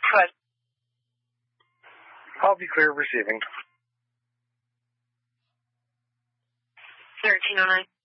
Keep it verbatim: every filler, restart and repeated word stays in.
ahead. I'll be clear receiving. thirteen oh nine.